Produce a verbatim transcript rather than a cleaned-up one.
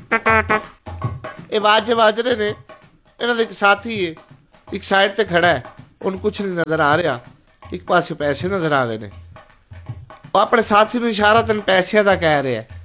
ਇਹ ਵਾਜੇ ਵੱਜ ਰਹੇ ਨੇ। ਇਹਨਾਂ ਦਾ ਇੱਕ ਸਾਥੀ ਹੈ, ਇੱਕ ਸਾਈਡ ਤੇ ਖੜਾ ਹੈ, ਉਹਨੂੰ ਕੁਛ ਨਹੀਂ ਨਜ਼ਰ ਆ ਰਿਹਾ, ਇੱਕ ਪਾਸੇ ਪੈਸੇ ਨਜ਼ਰ ਆ ਗਏ ਨੇ। ਉਹ ਆਪਣੇ ਸਾਥੀ ਨੂੰ ਇਸ਼ਾਰਾ ਤੈਨੂੰ ਪੈਸਿਆਂ ਦਾ ਕਹਿ ਰਿਹਾ।